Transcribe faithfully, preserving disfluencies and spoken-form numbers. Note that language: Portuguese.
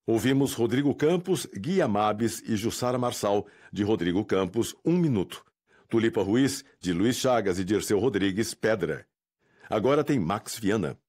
Ouvimos Rodrigo Campos, Gui Amabis e Jussara Marçal, de Rodrigo Campos, Um Minuto. Tulipa Ruiz, de Luiz Chagas e Dirceu Rodrigues, Pedra. Agora tem Max Viana.